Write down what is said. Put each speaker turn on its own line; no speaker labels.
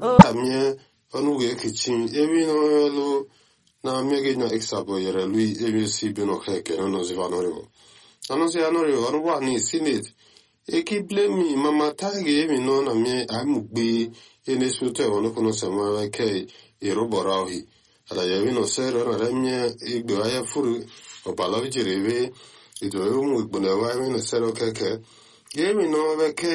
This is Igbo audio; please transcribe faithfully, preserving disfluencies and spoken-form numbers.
Amye Onuge Kitchen, every no na mege na exabo yere lui ebi si bino heke no zivanorivo. Ano se anorio orwa ni sinet. Eki blame mama tage mi no na me amugbe ene sute wono kono sama ke eroborahi. Ala yevi no sero na remye igbe aya furu obalavi jereve ido mu igbo na wa mi no sero keke. Yemi no be ke